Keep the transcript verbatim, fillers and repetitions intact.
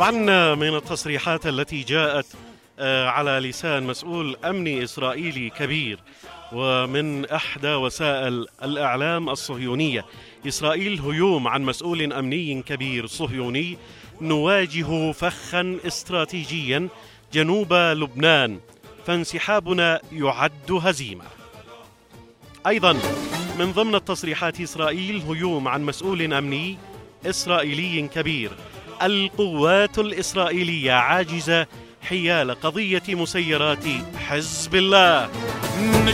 طبعا من التصريحات التي جاءت على لسان مسؤول أمني إسرائيلي كبير ومن إحدى وسائل الإعلام الصهيونية، إسرائيل هجوم عن مسؤول أمني كبير صهيوني: نواجه فخا استراتيجيا جنوب لبنان فانسحابنا يعد هزيمة. أيضا من ضمن التصريحات إسرائيل هجوم عن مسؤول أمني إسرائيلي كبير: القوات الإسرائيلية عاجزة حيال قضية مسيرات حزب الله.